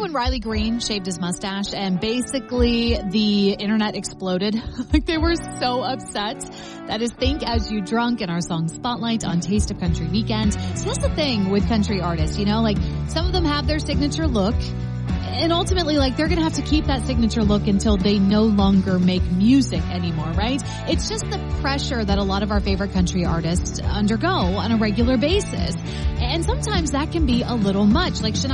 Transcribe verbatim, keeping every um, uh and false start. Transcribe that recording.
when Riley Green shaved his mustache and basically the internet exploded? Like they were so upset. That is Think As You Drunk in our song Spotlight on Taste of Country Weekend. So that's the thing with country artists, you know, like some of them have their signature look. And ultimately, like, they're going to have to keep that signature look until they no longer make music anymore, right? It's just the pressure that a lot of our favorite country artists undergo on a regular basis. And sometimes that can be a little much. Like Shania